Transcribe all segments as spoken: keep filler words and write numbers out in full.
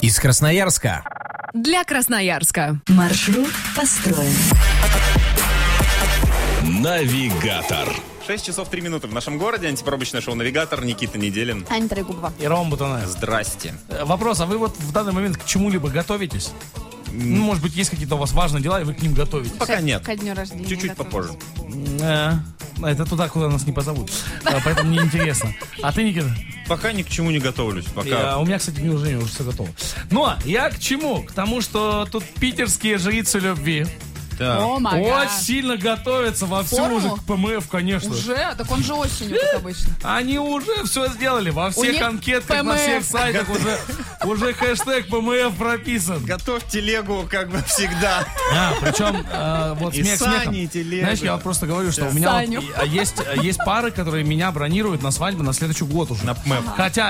Из Красноярска. Для Красноярска. Маршрут построен. Навигатор. шесть часов три минуты в нашем городе. Антипробочное шоу «Навигатор». Никита Неделин. Аня Трегубова. И Рома Бутанаев. Здрасте. Вопрос, а вы вот в данный момент к чему-либо готовитесь? Ну, может быть, есть какие-то у вас важные дела, и вы к ним готовитесь? Пока нет. Ко дню рождения. Чуть-чуть готовлюсь. попозже. Э, Это туда, куда нас не позовут. А, Поэтому мне интересно. А ты, Никита? Пока ни к чему не готовлюсь. Пока. Я- у меня, кстати, не уже, уже все готово. Но я к чему? К тому, что тут питерские жрицы любви Да. О, май гад. очень сильно готовятся вовсю Форму? уже к ПМФ, конечно. Уже? Так он же осенью, как обычно. Они уже все сделали. Во всех них анкетках, на ПМФ. всех сайтах уже, уже хэштег ПМФ прописан. Готовь телегу, как бы всегда. А, причем, э, вот И смех сани, смехом. и телегу. Знаешь, я вот просто говорю, что у меня вот, Саню. и- а есть, а есть пары, которые меня бронируют на свадьбу на следующий год уже. На ПМФ. Хотя,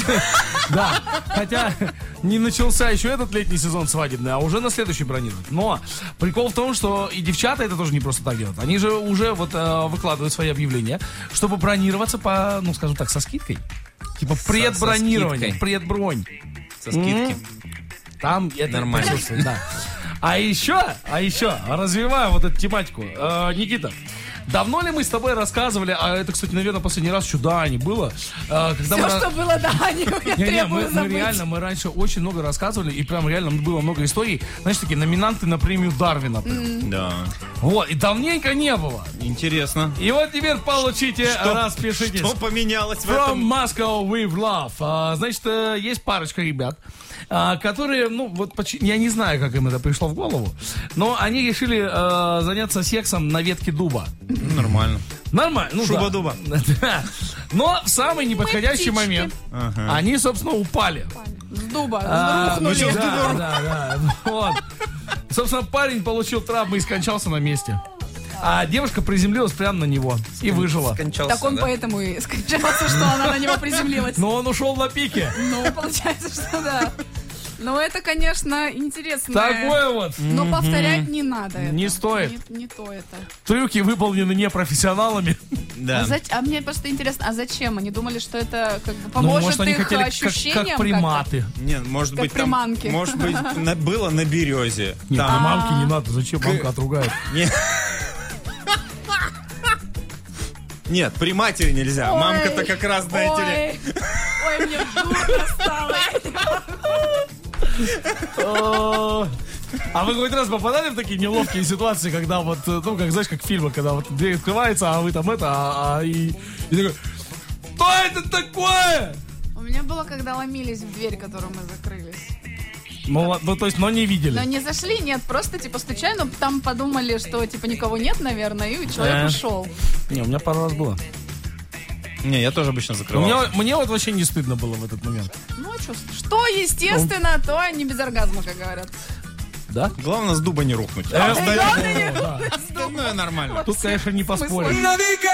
да, хотя не начался еще этот летний сезон свадебный, а уже на следующий бронируют. Но прикол в том, что и девчата это тоже не просто так делают. Они же уже вот э, выкладывают свои объявления, чтобы бронироваться по, ну, скажем так, со скидкой. Типа предбронирование, скидкой. предбронь. Со скидки. Там это Нормально. присутствует, да. А еще, а еще, развивая вот эту тематику, э, Никита, давно ли мы с тобой рассказывали, а это, кстати, наверное, последний раз еще до Ани было, э, когда мы... Все, ра- что было до Ани, я Не-не, требую мы, мы забыть. реально, мы раньше очень много рассказывали, и прям реально было много историй, знаешь, такие номинанты на премию Дарвина. Да. Вот, и давненько не было. Интересно. И вот теперь получите, Что- распишитесь. Что поменялось в From этом? Moscow with love. А, значит, э, есть парочка ребят, а, которые, ну, вот, поч- я не знаю, как им это пришло в голову, но они решили э, заняться сексом на ветке дуба. Ну, нормально. Нормально. Ну, Шуба да. дуба. Да. Но в самый неподходящий птички. момент Ага. они, собственно, упали. С дуба, А, сдрухнули. ну, да, да, да. Вот. Собственно, парень получил травмы и скончался на месте. А девушка приземлилась прямо на него и выжила. Скончался, Так он да? поэтому и скончался, что она на него приземлилась. Но он ушел на пике. Ну, получается, что да. Ну, это, конечно, интересно. Такое вот. Но повторять не надо. это. Не стоит. Не, не то это. Трюки выполнены непрофессионалами. Да. А, зач- а мне просто интересно, а зачем? Они думали, что это как бы Ну, поможет может, они их хотели как, ощущениям? как приматы. Не, может Как быть, там... приманки. Может быть, на- было на березе. Нет, Там- а мамке не надо. Зачем мамка отругает? Не- Нет, при матери нельзя. Ой, Мамка-то как раз, знаете ли... Ой, ой, мне дурно стало. А вы хоть раз попадали в такие неловкие ситуации, когда вот, ну, как, знаешь, как в фильмах, когда вот дверь открывается, а вы там это, а, а и, и такой, что это такое? У меня было, когда ломились в дверь, которую мы закрылись. Ну, ла- ну, то есть, но не видели. Но не зашли, нет, просто типа стучали, но там подумали, что типа никого нет, наверное, и человек Э. ушел. Не, у меня пару раз было. Не, я тоже обычно закрывал. Мне, мне вот вообще не стыдно было в этот момент. Ну, а что, что естественно, то не без оргазма, как говорят. Да? Главное с дуба не рухнуть. Э, Остальное- да. Остальное нормально. Тут, конечно, не поспоришь. Смысл.